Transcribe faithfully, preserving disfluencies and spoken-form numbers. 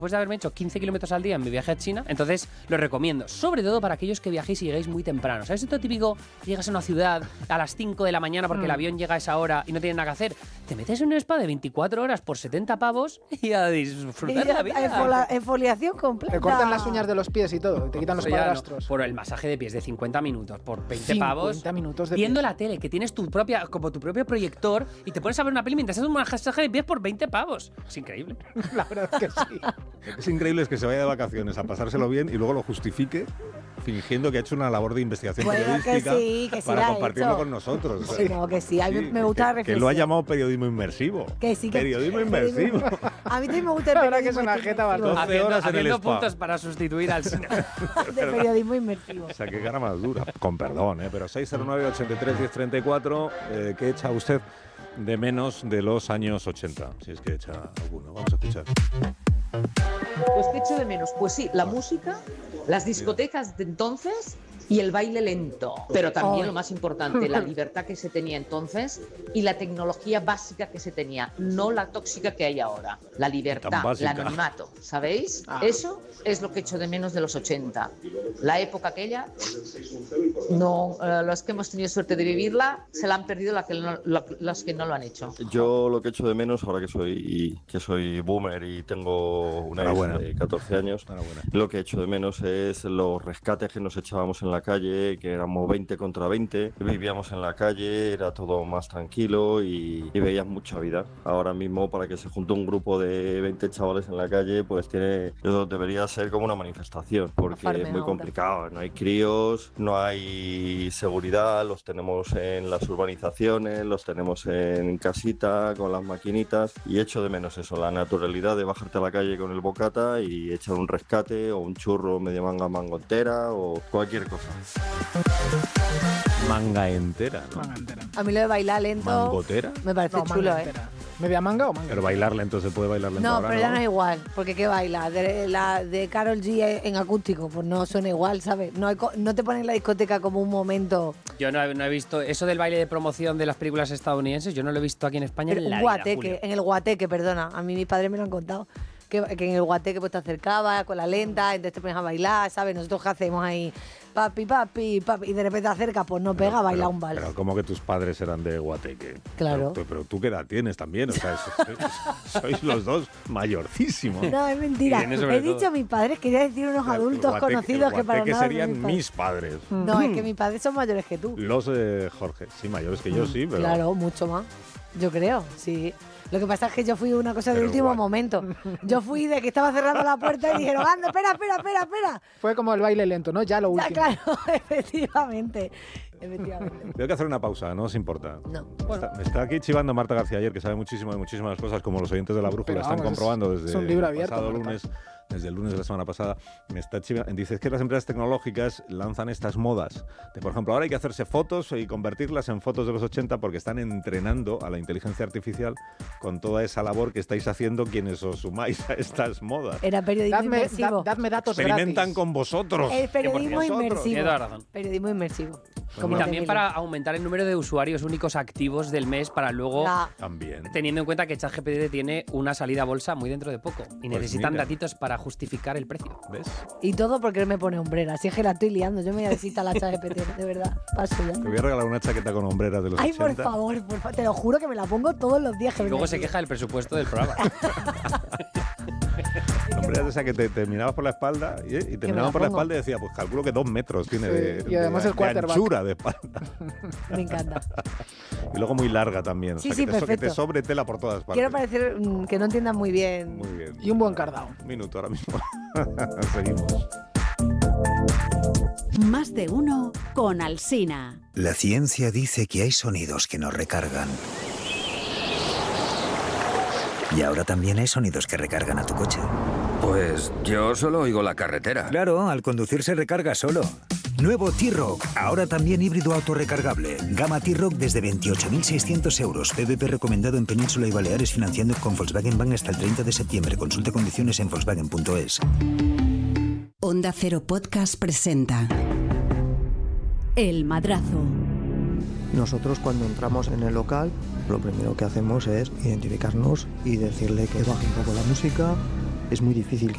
Después de haberme hecho quince kilómetros al día en mi viaje a China, entonces lo recomiendo, sobre todo para aquellos que viajéis y llegáis muy temprano. ¿Sabes esto típico? Llegas a una ciudad a las cinco de la mañana porque mm. el avión llega a esa hora y no tienes nada que hacer. Te metes en un spa de veinticuatro horas por setenta pavos y a disfrutar de la vida. Enfola, enfoliación completa. Te cortan las uñas de los pies y todo, te quitan los padrastros. No, por el masaje de pies de cincuenta minutos, por veinte cincuenta pavos, minutos de viendo pies. la tele, que tienes tu propia, como tu propio proyector y te pones a ver una peli mientras haces un masaje de pies por veinte pavos. Es increíble. La verdad es que sí. Es increíble es que se vaya de vacaciones a pasárselo bien y luego lo justifique fingiendo que ha hecho una labor de investigación bueno, periodística que sí, que sí para la compartirlo hecho. con nosotros. Sí, no, que sí, a mí sí, me gusta la reflexión. Que lo ha llamado periodismo inmersivo. Que sí, que periodismo que inmersivo. A mí también me gusta el periodismo. Ahora que es una jeta bastante. Haciendo, horas en haciendo el spa. puntos para sustituir al cine. De periodismo inmersivo. O sea, qué cara más dura. Con perdón, ¿eh? Pero seis cero nueve, ochenta y tres, diez treinta y cuatro, eh, ¿qué echa usted de menos de los años ochenta? Si es que echa alguno. Vamos a escuchar. Pues ¿qué echo de menos? Pues sí, la música, las discotecas de entonces y el baile lento. Pero también oh. lo más importante, la libertad que se tenía entonces y la tecnología básica que se tenía, no la tóxica que hay ahora. La libertad, el anonimato, ¿sabéis? Ah. Eso es lo que echo de menos de los ochenta. La época aquella, no, eh, los que hemos tenido suerte de vivirla, se la han perdido la que no, la, los que no lo han hecho. Yo lo que echo de menos, ahora que soy que soy boomer y tengo una hija de catorce años, lo que echo de menos es los rescates que nos echábamos en la calle, que éramos veinte contra veinte, vivíamos en la calle, era todo más tranquilo y, y veías mucha vida. Ahora mismo, para que se junte un grupo de veinte chavales en la calle, pues tiene, debería ser como una manifestación, porque es muy complicado, no hay críos, no hay seguridad, los tenemos en las urbanizaciones, los tenemos en casita, con las maquinitas, y echo de menos eso, la naturalidad de bajarte a la calle con el bocata y echar un rescate o un churro medio manga mango entera o cualquier cosa. Manga entera, ¿no? Manga entera. A mí lo de bailar lento ¿Mangotera? me parece No, chulo, manga ¿eh? entera. ¿Media manga o manga? Pero bailar lento se puede bailar lento No, ahora, pero ¿no? ya no es igual, porque ¿qué baila? De, la, de Karol G en acústico, pues no suena igual, ¿sabes? No, hay, no te ponen la discoteca como un momento... Yo no, no he visto eso del baile de promoción de las películas estadounidenses, yo no lo he visto aquí en España Pero en la un guateque, vida, Julio. en el guateque, perdona, a mí mis padres me lo han contado. Que, que en el guateque pues te acercabas con la lenta, entonces te pones a bailar, ¿sabes? Nosotros qué hacemos ahí, papi, papi, papi, y de repente te acercas, pues no pega, pero, baila pero, un vals. Pero como que tus padres eran de Guateque. Claro. Pero, pero tú qué edad tienes también, o sea, sois, sois los dos mayorcísimos. No, es mentira. He dicho a mis padres, quería decir unos el, adultos el guateque, conocidos que para que nada serían mis padres. mis padres. No, es que mis padres son mayores que tú. Los de Jorge, sí, mayores que yo, sí, pero... Claro, mucho más. Yo creo, sí. Lo que pasa es que yo fui una cosa de Pero último guay. momento. Yo fui de que estaba cerrando la puerta y dijeron, anda, espera, espera, espera, espera. Fue como el baile lento, ¿no? Ya lo Ya, último. claro, efectivamente. Efectivamente. Tengo que hacer una pausa, ¿no os importa? No. Bueno. Está, me está aquí chivando Marta García ayer, que sabe muchísimo de muchísimas cosas, como los oyentes de La Brújula Pero están vamos, comprobando es desde un libro el abierto, pasado Marta. lunes. Desde el lunes de la semana pasada, me está chivando. Dice que las empresas tecnológicas lanzan estas modas. De, por ejemplo, ahora hay que hacerse fotos y convertirlas en fotos de los ochenta porque están entrenando a la inteligencia artificial con toda esa labor que estáis haciendo quienes os sumáis a estas modas. Era periodismo Dadme, inmersivo. da- dadme datos Experimentan gratis. con vosotros. El periodismo Vosotros. inmersivo. Tiene toda la razón. Periodismo inmersivo. Y Como también te para digo. aumentar el número de usuarios únicos activos del mes para luego, La- También. teniendo en cuenta que ChatGPT tiene una salida a bolsa muy dentro de poco y Pues necesitan mira. datitos para justificar el precio. ¿Ves? Y todo porque él me pone hombrera. Si es que la estoy liando, yo me voy a decir la ChatGPT, de verdad. Paso ya. Te voy a regalar una chaqueta con hombreras de los Ay, ochenta. por favor, por favor, te lo juro que me la pongo todos los días que Y vengo luego se aquí. queja del presupuesto del programa. Hombreras de esa que te, te mirabas por la espalda y, y te me miraban la por la pongo. espalda y decía, pues calculo que dos metros tiene Sí, de, y además de- el de quarterback. anchura de espalda. Me encanta. Y luego muy larga también. Sí, o sea, sí, que, te, so- que te perfecto. sobre tela por todas partes. Quiero parecer mm, que no entiendan muy bien. Muy bien. Y un buen cardao. Un minuto ahora mismo. Seguimos. Más de uno con Alsina. La ciencia dice que hay sonidos que nos recargan. Y ahora también hay sonidos que recargan a tu coche. Pues yo solo oigo la carretera. Claro, al conducir se recarga solo. Nuevo T-Roc, ahora también híbrido autorrecargable. Gama T-Roc desde veintiocho mil seiscientos euros. P V P recomendado en Península y Baleares financiando con Volkswagen Bank hasta el treinta de septiembre. Consulte condiciones en volkswagen punto es. Onda Cero Podcast presenta El Madrazo. Nosotros cuando entramos en el local, lo primero que hacemos es identificarnos y decirle que baje un poco la música. Es muy difícil que